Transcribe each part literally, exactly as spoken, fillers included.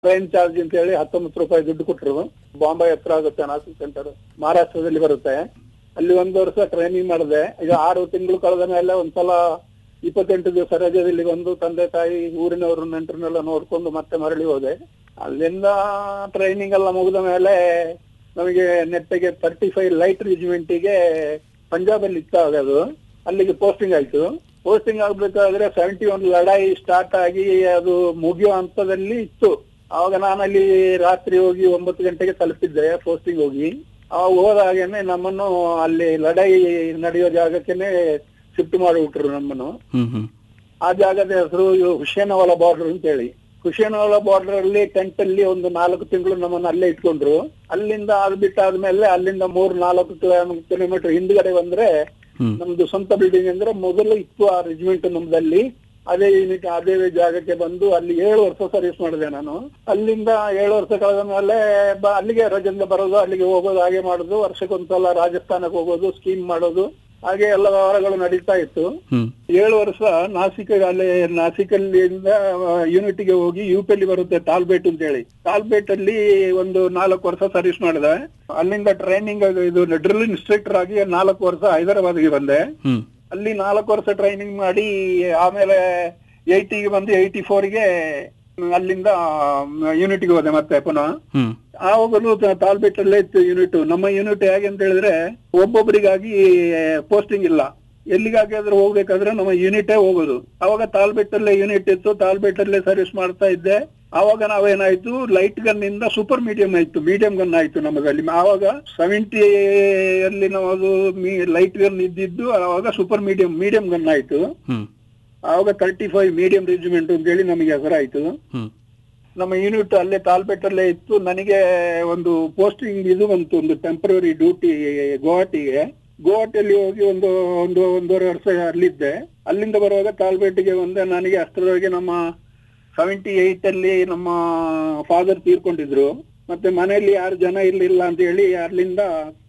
Train charge ಅಂತ ಹೇಳಿ ಹತ್ತೊಂಬತ್ತು ರೂಪಾಯಿ ದುಡ್ಡು ಕೊಟ್ಟರು. ಬಾಂಬೆ ಹತ್ರ ಆಗುತ್ತೆ ನಾಸಿಕ್ ಸೆಂಟರ್, ಮಹಾರಾಷ್ಟ್ರದಲ್ಲಿ ಬರುತ್ತೆ. ಅಲ್ಲಿ ಒಂದು ವರ್ಷ ಟ್ರೈನಿಂಗ್ ಮಾಡಿದೆ. ಈಗ ಆರು ತಿಂಗಳು ಕಳೆದ ಮೇಲೆ ಒಂದ್ಸಲ ಇಪ್ಪತ್ತೆಂಟು ದಿವಸ ರಜದಲ್ಲಿ ಬಂದು ತಂದೆ ತಾಯಿ ಊರಿನವರು ನೆಂಟರನ್ನೆಲ್ಲ ನೋಡ್ಕೊಂಡು ಮತ್ತೆ ಮರಳಿ ಹೋದೆ. ಅಲ್ಲಿಂದ ಟ್ರೈನಿಂಗ್ ಎಲ್ಲ ಮುಗಿದ ಮೇಲೆ ನಮಗೆ ನೆಟ್ಟಿಗೆ ತರ್ಟಿ ಫೈವ್ ಲೈಟ್ ರೆಜಿಮೆಂಟಿಗೆ ಪಂಜಾಬ್ ಅಲ್ಲಿ ಇತ್ತು ಅದು. ಅಲ್ಲಿಗೆ ಪೋಸ್ಟಿಂಗ್ ಆಯ್ತು. ಪೋಸ್ಟಿಂಗ್ ಆಗ್ಬೇಕಾದ್ರೆ ಸೆವೆಂಟಿ ಒನ್ ಲಡಾಯಿ ಸ್ಟಾರ್ಟ್ ಆಗಿ ಅದು ಮುಗಿಯೋ ಹಂತದಲ್ಲಿ ಇತ್ತು. ಅವಾಗ ನಾನಲ್ಲಿ ರಾತ್ರಿ ಹೋಗಿ ಒಂಬತ್ತು ಗಂಟೆಗೆ ತಲುಪಿದ್ದೆ ಪೋಸ್ಟಿಂಗ್ ಹೋಗಿ. ಅವಾಗ ಹೋದಾಗೇನೆ ನಮ್ಮನ್ನು ಅಲ್ಲಿ ಲಡಾಯಿ ನಡೆಯೋ ಜಾಗಕ್ಕೇನೆ ಶಿಫ್ಟ್ ಮಾಡಿಬಿಟ್ರು ನಮ್ಮನ್ನು. ಆ ಜಾಗದ ಹೆಸರು ಹುಸೇನವಾಲ ಬಾರ್ಡರ್ ಅಂತ ಹೇಳಿ. ಹುಸೇನವಾಲ ಬಾರ್ಡರ್ ಅಲ್ಲಿ ಟೆಂಟ್ ಅಲ್ಲಿ ಒಂದು ನಾಲ್ಕು ತಿಂಗಳು ನಮ್ಮನ್ನು ಅಲ್ಲೇ ಇಟ್ಕೊಂಡ್ರು. ಅಲ್ಲಿಂದ ಅದು ಬಿಟ್ಟಾದ್ಮೇಲೆ ಅಲ್ಲಿಂದ ಮೂರ್ ನಾಲ್ಕು ಕಿಲೋಮೀಟರ್ ಹಿಂದ್ಗಡೆ ಬಂದ್ರೆ ನಮ್ದು ಸ್ವಂತ ಬಿಲ್ಡಿಂಗ್ ಅಂದ್ರೆ ಮೊದಲು ಇತ್ತು ಆ ರೆಜಿಮೆಂಟ್ ನಮ್ದಲ್ಲಿ. ಅದೇ ಯೂನಿಟ್ ಅದೇ ಜಾಗಕ್ಕೆ ಬಂದು ಅಲ್ಲಿ ಏಳು ವರ್ಷ ಸರ್ವಿಸ್ ಮಾಡಿದೆ ನಾನು. ಅಲ್ಲಿಂದ ಏಳು ವರ್ಷ ಕಳೆದ ಮೇಲೆ ಅಲ್ಲಿಗೆ ರಜೆಯಿಂದ ಬರೋದು, ಅಲ್ಲಿಗೆ ಹೋಗೋದು, ಹಾಗೆ ಮಾಡೋದು. ವರ್ಷಕ್ಕೊಂದ್ಸಲ ರಾಜಸ್ಥಾನಕ್ಕೆ ಹೋಗೋದು, ಸ್ಕೀಮ್ ಮಾಡೋದು, ಹಾಗೆ ಎಲ್ಲ ವ್ಯವಹಾರಗಳು ನಡೀತಾ ಇತ್ತು. ಏಳು ವರ್ಷ ನಾಸಿಕ್ ಅಲ್ಲಿ ನಾಸಿಕಲ್ಲಿಂದ ಯೂನಿಟ್ಗೆ ಹೋಗಿ ಯು ಪಿ ಅಲ್ಲಿ ಬರುತ್ತೆ ಟಾಲ್ಬೇಟ್ ಅಂತ ಹೇಳಿ. ಟಾಲ್ಬೇಟ್ ಅಲ್ಲಿ ಒಂದು ನಾಲ್ಕು ವರ್ಷ ಸರ್ವಿಸ್ ಮಾಡಿದೆ. ಅಲ್ಲಿಂದ ಟ್ರೈನಿಂಗ್ ಇದು ಡ್ರಿಲ್ ಇನ್ಸ್ಟ್ರಕ್ಟರ್ ಆಗಿ ನಾಲ್ಕು ವರ್ಷ ಹೈದರಾಬಾದ್ಗೆ ಬಂದೆ. ಅಲ್ಲಿ ನಾಲ್ಕು ವರ್ಷ ಟ್ರೈನಿಂಗ್ ಮಾಡಿ ಆಮೇಲೆ ಏಯ್ಟಿಗೆ ಬಂದು ಏಯ್ಟಿ ಫೋರ್ಗೆ ಅಲ್ಲಿಂದ ಯೂನಿಟ್ಗೆ ಹೋದೆ ಮತ್ತೆ ಪುನಃ. ಆವಾಗಲೂ ತಾಲ್ಬೇಟ್ ಅಲ್ಲೇ ಇತ್ತು ಯೂನಿಟ್. ನಮ್ಮ ಯೂನಿಟ್ ಹೇಗೆ ಅಂತ ಹೇಳಿದ್ರೆ ಒಬ್ಬೊಬ್ಬರಿಗಾಗಿ ಪೋಸ್ಟಿಂಗ್ ಇಲ್ಲ. ಎಲ್ಲಿಗಾಗಿಯಾದ್ರೂ ಹೋಗ್ಬೇಕಾದ್ರೆ ನಮ್ಮ ಯೂನಿಟೇ ಹೋಗೋದು. ಅವಾಗ ತಾಲ್ಬೇಟ್ ಅಲ್ಲೇ ಯೂನಿಟ್ ಇತ್ತು, ತಾಲ್ಬೇಟ್ ಅಲ್ಲೇ ಸರ್ವಿಸ್ ಮಾಡ್ತಾ ಇದ್ದೆ. ಆವಾಗ ನಾವೇನಾಯ್ತು, ಲೈಟ್ ಗನ್ ಇಂದ ಸೂಪರ್ ಮೀಡಿಯಂ ಆಯ್ತು, ಮೀಡಿಯಂ ಗನ್ ಆಯ್ತು ನಮ್ಮದಲ್ಲಿ. ಆವಾಗ ಸೆವೆಂಟಿ ಅಲ್ಲಿ ನಾವು ಲೈಟ್ ಗನ್ ಇದ್ದಿದ್ದು ಆವಾಗ ಸೂಪರ್ ಮೀಡಿಯಂ ಮೀಡಿಯಂ ಗನ್ ಆಯ್ತು. ಆವಾಗ ತರ್ಟಿ ಫೈವ್ ಮೀಡಿಯಂ ರೆಜಿಮೆಂಟ್ ಅಂತ ಹೇಳಿ ನಮಗೆ ಹೆಸರಾಯ್ತು. ನಮ್ಮ ಯೂನಿಟ್ ಅಲ್ಲೇ ತಾಲ್ಬೇಟ್ ಅಲ್ಲೇ ಇತ್ತು. ನನಗೆ ಒಂದು ಪೋಸ್ಟಿಂಗ್ ಇದು ಬಂತು, ಒಂದು ಟೆಂಪರರಿ ಡ್ಯೂಟಿ ಗುವಾಹಟಿಗೆ. ಗುವಾಹಟಿಯಲ್ಲಿ ಹೋಗಿ ಒಂದು ಒಂದು ಒಂದೂವರೆ ವರ್ಷ ಅಲ್ಲಿದ್ದೆ. ಅಲ್ಲಿಂದ ಬರುವಾಗ ತಾಲ್ಬೇಟಿಗೆ ಬಂದೆ. ನನಗೆ ಅಷ್ಟರವರೆಗೆ ನಮ್ಮ ಸೆವೆಂಟಿ ಏಟ್ ಅಲ್ಲಿ ನಮ್ಮ ಫಾದರ್ ತೀರ್ಕೊಂಡಿದ್ರು. ಮತ್ತೆ ಮನೆಯಲ್ಲಿ ಯಾರು ಜನ ಇರ್ಲಿಲ್ಲ ಅಂತ ಹೇಳಿ ಅಲ್ಲಿಂದ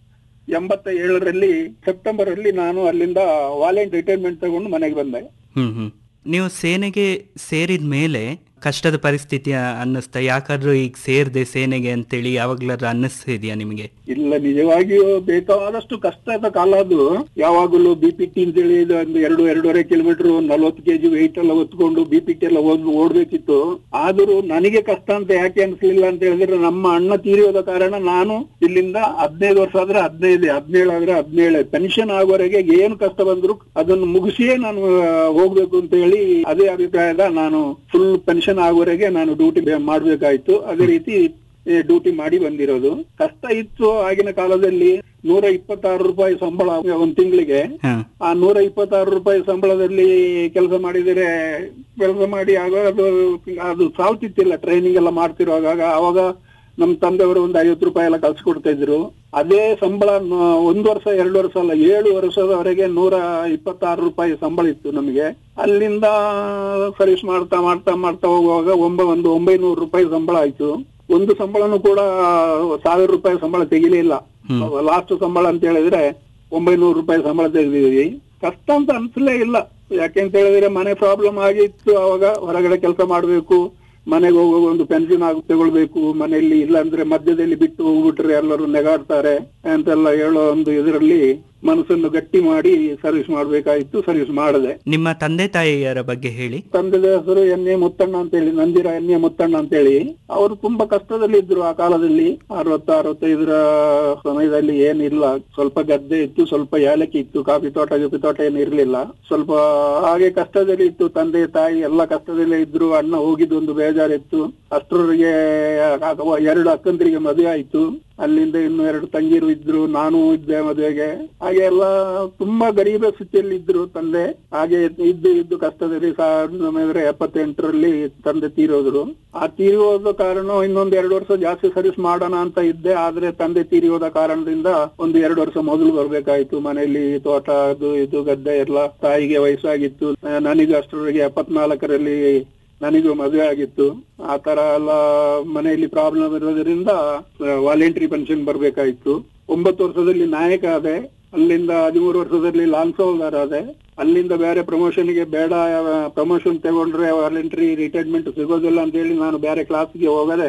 ಎಂಬತ್ತ ಏಳರಲ್ಲಿ ಸೆಪ್ಟೆಂಬರ್ ಅಲ್ಲಿ ನಾನು ಅಲ್ಲಿಂದ ವಾಲೆಂಟ್ ರಿಟೈರ್ಮೆಂಟ್ ತಗೊಂಡು ಮನೆಗೆ ಬಂದೆ. ಹ್ಮ್ ಹ್ಮ್ ನೀವು ಸೇನೆಗೆ ಸೇರಿದ ಮೇಲೆ ಕಷ್ಟದ ಪರಿಸ್ಥಿತಿ ಅನ್ನಿಸ್ತಾ? ಯಾಕಾದ್ರೂ ಈಗ ಸೇರ್ದೆ ಸೇನೆಗೆ ಅಂತೇಳಿ ಯಾವಾಗ್ಲಾದ್ರೂ ಅನ್ನಿಸ್ತಿದ್ಯಾ ನಿಮಗೆ? ಇಲ್ಲ, ನಿಜವಾಗಿಯೂ ಬೇಕಾದಷ್ಟು ಕಷ್ಟದ ಕಾಲ ಅದು. ಯಾವಾಗಲೂ ಬಿ ಪಿ ಟಿ ಅಂತೇಳಿ ಒಂದು ಎರಡು ಎರಡೂವರೆ ಕಿಲೋಮೀಟರ್ ನಲ್ವತ್ತು ಕೆಜಿ ವೆಯ್ಟ್ ಎಲ್ಲ ಹೊತ್ಕೊಂಡು ಬಿ ಪಿ ಟಿ ಎಲ್ಲ ಓದ್ ಓಡ್ಬೇಕಿತ್ತು. ಆದ್ರೂ ನನಗೆ ಕಷ್ಟ ಅಂತ ಯಾಕೆ ಅನ್ಸ್ಲಿಲ್ಲ ಅಂತ ಹೇಳಿದ್ರೆ, ನಮ್ಮ ಅಣ್ಣ ತೀರಿಯೋದ ಕಾರಣ ನಾನು ಇಲ್ಲಿಂದ ಹದಿನೈದು ವರ್ಷ ಆದ್ರೆ ಹದಿನೈದು, ಹದಿನೇಳು ಆದ್ರೆ ಹದಿನೇಳು, ಪೆನ್ಷನ್ ಆಗೋವರೆಗೆ ಏನು ಕಷ್ಟ ಬಂದ್ರು ಅದನ್ನು ಮುಗಿಸಿಯೇ ನಾನು ಹೋಗ್ಬೇಕು ಅಂತ ಹೇಳಿ ಅದೇ ಅಭಿಪ್ರಾಯದ ನಾನು ಫುಲ್ ಪೆನ್ಷನ್ ಆಗುವವರೆಗೆ ನಾನು ಡ್ಯೂಟಿ ಮಾಡ್ಬೇಕಾಯ್ತು. ಅದೇ ರೀತಿ ಡ್ಯೂಟಿ ಮಾಡಿ ಬಂದಿರೋದು. ಕಷ್ಟ ಇತ್ತು ಆಗಿನ ಕಾಲದಲ್ಲಿ. ನೂರ ಇಪ್ಪತ್ತಾರು ರೂಪಾಯಿ ಸಂಬಳ ಒಂದ್ ತಿಂಗಳಿಗೆ. ಆ ನೂರ ಇಪ್ಪತ್ತಾರು ರೂಪಾಯಿ ಸಂಬಳದಲ್ಲಿ ಕೆಲಸ ಮಾಡಿದರೆ ಕೆಲಸ ಮಾಡಿ ಆಗ ಅದು ಅದು ಸಾಲ್ತಿತ್ತಿಲ್ಲ. ಟ್ರೈನಿಂಗ್ ಎಲ್ಲ ಮಾಡ್ತಿರುವಾಗ ಅವಾಗ ನಮ್ ತಂದೆಯವರು ಒಂದು ಐವತ್ತು ರೂಪಾಯಿ ಎಲ್ಲ ಕಳ್ಸಿಕೊಡ್ತಾ ಇದ್ರು. ಅದೇ ಸಂಬಳ ಒಂದು ವರ್ಷ ಎರಡು ವರ್ಷ ಅಲ್ಲ, ಏಳು ವರ್ಷದವರೆಗೆ ನೂರ ಇಪ್ಪತ್ತಾರು ರೂಪಾಯಿ ಸಂಬಳ ಇತ್ತು ನಮಗೆ. ಅಲ್ಲಿಂದ ಸರ್ವಿಸ್ ಮಾಡ್ತಾ ಮಾಡ್ತಾ ಮಾಡ್ತಾ ಹೋಗುವಾಗ ಒಂಬ ಒಂದು ಒಂಬೈನೂರು ರೂಪಾಯಿ ಸಂಬಳ ಆಯ್ತು. ಒಂದು ಸಂಬಳನು ಕೂಡ ಸಾವಿರ ರೂಪಾಯಿ ಸಂಬಳ ತೆಗಿಲಿಲ್ಲ. ಲಾಸ್ಟ್ ಸಂಬಳ ಅಂತ ಹೇಳಿದ್ರೆ ಒಂಬೈನೂರು ರೂಪಾಯಿ ಸಂಬಳ ತೆಗೆದಿದ್ವಿ. ಕಷ್ಟ ಅಂತ ಅನ್ಸಲೇ ಇಲ್ಲ. ಯಾಕೆಂತ ಹೇಳಿದ್ರೆ ಮನೆ ಪ್ರಾಬ್ಲಮ್ ಆಗಿತ್ತು. ಅವಾಗ ಹೊರಗಡೆ ಕೆಲಸ ಮಾಡ್ಬೇಕು, ಮನೆಗೆ ಹೋಗುವ ಒಂದು ಪೆನ್ಷನ್ ಆಗಿ ತಗೊಳ್ಬೇಕು. ಮನೆಯಲ್ಲಿ ಇಲ್ಲ ಅಂದ್ರೆ ಮಧ್ಯದಲ್ಲಿ ಬಿಟ್ಟು ಹೋಗ್ಬಿಟ್ರೆ ಎಲ್ಲರೂ ನೆಗಾಡ್ತಾರೆ ಅಂತೆಲ್ಲ ಹೇಳೋ ಒಂದು ಇದರಲ್ಲಿ ಮನಸ್ಸನ್ನು ಗಟ್ಟಿ ಮಾಡಿ ಸರ್ವಿಸ್ ಮಾಡ್ಬೇಕಾಯ್ತು. ಸರ್ವಿಸ್ ಮಾಡಿದೆ. ನಿಮ್ಮ ತಂದೆ ತಾಯಿಯರ ಬಗ್ಗೆ ಹೇಳಿ. ತಂದೆ ಹೆಸರು ಎನ್ ಎ ಮುತ್ತಣ್ಣ ಅಂತ ಹೇಳಿ, ನಂದಿರ ಎನ್ ಎ ಮುತ್ತಣ್ಣ ಅಂತ ಹೇಳಿ. ಅವರು ತುಂಬಾ ಕಷ್ಟದಲ್ಲಿ ಇದ್ರು ಆ ಕಾಲದಲ್ಲಿ. ಅರವತ್ತ ಅರವತ್ತೈದರ ಸಮಯದಲ್ಲಿ ಏನಿಲ್ಲ, ಸ್ವಲ್ಪ ಗದ್ದೆ ಇತ್ತು, ಸ್ವಲ್ಪ ಏಲಕ್ಕಿ ಇತ್ತು, ಕಾಫಿ ತೋಟ ಗಿಫಿ ತೋಟ ಏನು ಇರ್ಲಿಲ್ಲ. ಸ್ವಲ್ಪ ಹಾಗೆ ಕಷ್ಟದಲ್ಲಿ ಇತ್ತು. ತಂದೆ ತಾಯಿ ಎಲ್ಲ ಕಷ್ಟದಲ್ಲೇ ಇದ್ರು. ಅಣ್ಣ ಹೋಗಿದ್ದು ಒಂದು ಬೇಜಾರಿತ್ತು. ಅಷ್ಟರವರೆಗೆ ಎರಡು ಅಕ್ಕಂದರಿಗೆ ಮದುವೆ ಆಯ್ತು. ಅಲ್ಲಿಂದ ಇನ್ನು ಎರಡು ತಂಗಿರು ಇದ್ರು, ನಾನು ಇದ್ದೆ ಮದುವೆಗೆ. ಹಾಗೆ ಎಲ್ಲ ತುಂಬಾ ಗರೀಬ ಸ್ಥಿತಿಯಲ್ಲಿ ಇದ್ರು ತಂದೆ. ಹಾಗೆ ಇದ್ದು ಇದ್ದು ಕಷ್ಟದಲ್ಲಿ ಸಾವಿರದ ಒಂಬೈನೂರ ಎಪ್ಪತ್ತೆಂಟರಲ್ಲಿ ತಂದೆ ತೀರೋದ್ರು. ಆ ತೀರೋದ ಕಾರಣ ಇನ್ನೊಂದು ಎರಡು ವರ್ಷ ಜಾಸ್ತಿ ಸರ್ವಿಸ್ ಮಾಡೋಣ ಅಂತ ಇದ್ದೆ. ಆದ್ರೆ ತಂದೆ ತೀರಿಯೋದ ಕಾರಣದಿಂದ ಒಂದು ಎರಡು ವರ್ಷ ಮೊದಲು ಬರ್ಬೇಕಾಯ್ತು. ಮನೆಯಲ್ಲಿ ತೋಟ ಅದು ಇದು ಗದ್ದೆ ಎಲ್ಲ. ತಾಯಿಗೆ ವಯಸ್ಸಾಗಿತ್ತು. ನನಗೆ ಅಷ್ಟರವರೆಗೆ ಎಪ್ಪತ್ನಾಲ್ಕರಲ್ಲಿ ನನಗೂ ಮದುವೆ ಆಗಿತ್ತು. ಆ ತರ ಎಲ್ಲ ಮನೆಯಲ್ಲಿ ಪ್ರಾಬ್ಲಮ್ ಇರೋದ್ರಿಂದ ವಾಲಂಟ್ರಿ ಪೆನ್ಷನ್ ಬರ್ಬೇಕಾಯ್ತು. ಒಂಬತ್ತು ವರ್ಷದಲ್ಲಿ ನಾಯಕ ಆದೆ. ಅಲ್ಲಿಂದ ಹದಿಮೂರು ವರ್ಷದಲ್ಲಿ ಲಾನ್ಸ್ ಹೋಲ್ಡರ್ ಆದೆ. ಅಲ್ಲಿಂದ ಬೇರೆ ಪ್ರಮೋಷನ್ಗೆ ಬೇಡ, ಪ್ರಮೋಷನ್ ತಗೊಂಡ್ರೆ ವಾಲಂಟ್ರಿ ರಿಟೈರ್ಮೆಂಟ್ ಸಿಗೋದಿಲ್ಲ ಅಂತ ಹೇಳಿ ನಾನು ಬೇರೆ ಕ್ಲಾಸ್ಗೆ ಹೋಗದೆ